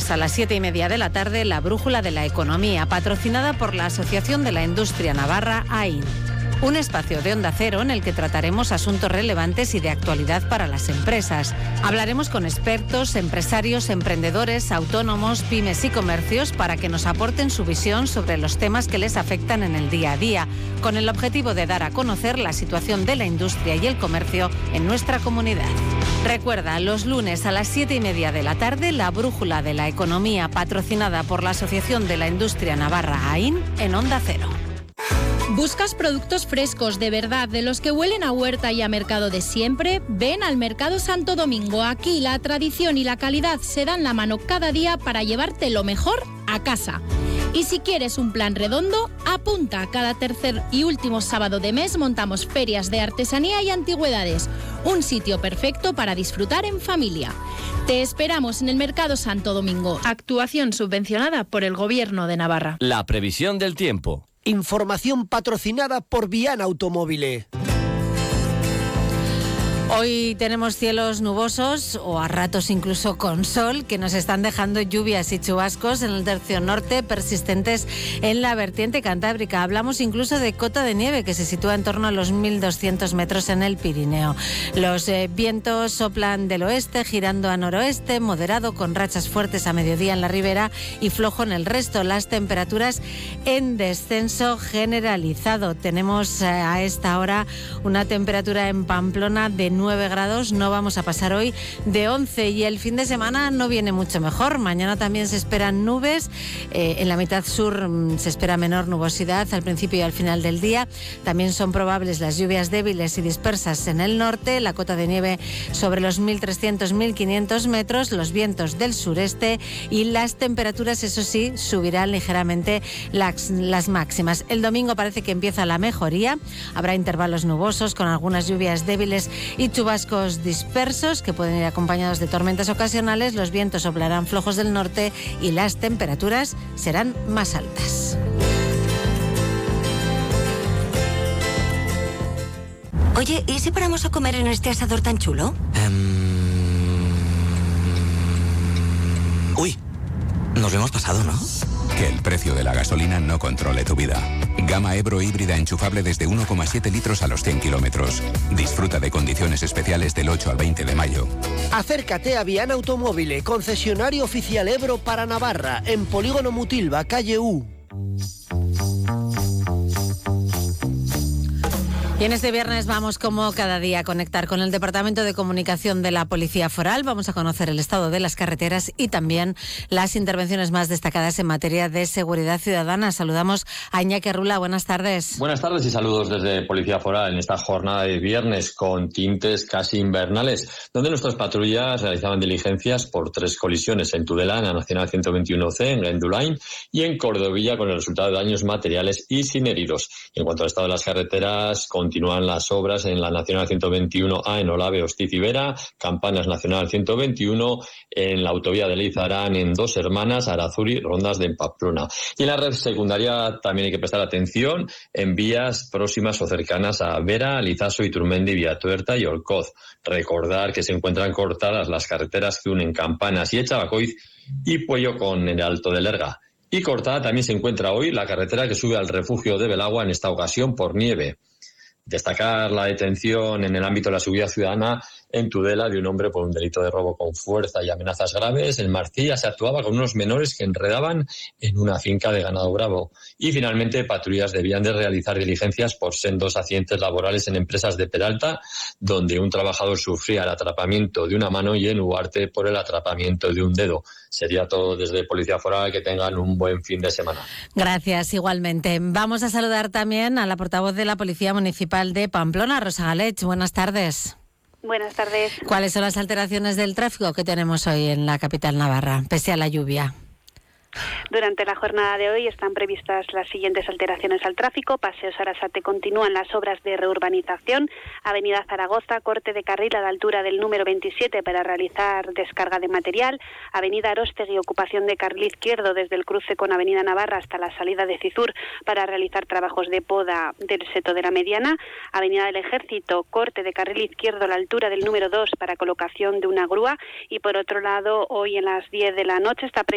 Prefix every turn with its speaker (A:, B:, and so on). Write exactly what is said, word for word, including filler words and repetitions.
A: lunes a las siete y media de la tarde, La Brújula de la Economía, patrocinada por la Asociación de la Industria Navarra, A I N. Un espacio de Onda Cero en el que trataremos asuntos relevantes y de actualidad para las empresas. Hablaremos con expertos, empresarios, emprendedores, autónomos, pymes y comercios para que nos aporten su visión sobre los temas que les afectan en el día a día, con el objetivo de dar a conocer la situación de la industria y el comercio en nuestra comunidad. Recuerda, los lunes a las siete y media de la tarde, La Brújula de la Economía, patrocinada por la Asociación de la Industria Navarra, A I N, en Onda Cero.
B: ¿Buscas productos frescos de verdad, de los que huelen a huerta y a mercado de siempre? Ven al Mercado Santo Domingo. Aquí la tradición y la calidad se dan la mano cada día para llevarte lo mejor a casa. Y si quieres un plan redondo, apunta. Cada tercer y último sábado de mes montamos ferias de artesanía y antigüedades. Un sitio perfecto para disfrutar en familia. Te esperamos en el Mercado Santo Domingo. Actuación subvencionada por el Gobierno de Navarra.
C: La previsión del tiempo.
D: Información patrocinada por Viana Automóvil.
A: Hoy tenemos cielos nubosos o a ratos incluso con sol que nos están dejando lluvias y chubascos en el tercio norte persistentes en la vertiente cantábrica. Hablamos incluso de cota de nieve que se sitúa en torno a los mil doscientos metros en el Pirineo. Los eh, vientos soplan del oeste girando a noroeste, moderado con rachas fuertes a mediodía en la ribera y flojo en el resto. Las temperaturas en descenso generalizado. Tenemos eh, a esta hora una temperatura en Pamplona de nueve grados, no vamos a pasar hoy de once y el fin de semana no viene mucho mejor. Mañana también se esperan nubes, eh, en la mitad sur mmm, se espera menor nubosidad al principio y al final del día. También son probables las lluvias débiles y dispersas en el norte, la cota de nieve sobre los mil trescientos a mil quinientos metros, los vientos del sureste y las temperaturas, eso sí, subirán ligeramente las, las máximas. El domingo parece que empieza la mejoría, habrá intervalos nubosos con algunas lluvias débiles y chubascos dispersos que pueden ir acompañados de tormentas ocasionales. Los vientos soplarán flojos del norte y las temperaturas serán más altas.
E: Oye, ¿y si paramos a comer en este asador tan chulo?
F: Um... Uy, nos lo hemos pasado, ¿no?
G: Que el precio de la gasolina no controle tu vida. Gama Ebro híbrida enchufable desde uno coma siete litros a los cien kilómetros. Disfruta de condiciones especiales del ocho al veinte de mayo.
D: Acércate a Viana Automóvil, concesionario oficial Ebro para Navarra, en Polígono Mutilva, calle U.
A: Y en este viernes vamos, como cada día, a conectar con el Departamento de Comunicación de la Policía Foral. Vamos a conocer el estado de las carreteras y también las intervenciones más destacadas en materia de seguridad ciudadana. Saludamos a Iñaki Arrula. Buenas tardes.
H: Buenas tardes y saludos desde Policía Foral en esta jornada de viernes con tintes casi invernales, donde nuestras patrullas realizaban diligencias por tres colisiones en Tudela, en la Nacional ciento veintiuno ce, en Gendulain y en Cordovilla, con el resultado de daños materiales y sin heridos. En cuanto al estado de las carreteras, con Continúan las obras en la Nacional ciento veintiuno A en Olave, Hostiz y Vera, Campanas Nacional ciento veintiuno, en la autovía de Leizarán en Dos Hermanas, Arazuri, Rondas de Pamplona. Y en la red secundaria también hay que prestar atención en vías próximas o cercanas a Vera, Lizaso, Iturmendi, Villatuerta y Olcoz. Recordar que se encuentran cortadas las carreteras que unen Campanas y Echabacoiz y Puello con el Alto del Erga. Y cortada también se encuentra hoy la carretera que sube al refugio de Belagua, en esta ocasión por nieve. Destacar la detención en el ámbito de la seguridad ciudadana en Tudela de un hombre por un delito de robo con fuerza y amenazas graves. En Marcilla se actuaba con unos menores que enredaban en una finca de ganado bravo. Y finalmente, patrullas debían de realizar diligencias por sendos accidentes laborales en empresas de Peralta, donde un trabajador sufría el atrapamiento de una mano y en Huarte por el atrapamiento de un dedo. Sería todo desde Policía Foral. Que tengan un buen fin de semana.
A: Gracias, igualmente. Vamos a saludar también a la portavoz de la Policía Municipal de Pamplona, Rosa Galech. Buenas tardes.
I: Buenas tardes.
A: ¿Cuáles son las alteraciones del tráfico que tenemos hoy en la capital navarra, pese a la lluvia?
I: Durante la jornada de hoy están previstas las siguientes alteraciones al tráfico. Paseo Sarasate continúan las obras de reurbanización. Avenida Zaragoza, corte de carril a la altura del número veintisiete para realizar descarga de material. Avenida Aróstegui, ocupación de carril izquierdo desde el cruce con Avenida Navarra hasta la salida de Cizur para realizar trabajos de poda del seto de la Mediana. Avenida del Ejército, corte de carril izquierdo a la altura del número dos para colocación de una grúa. Y por otro lado, hoy en las diez de la noche está previsto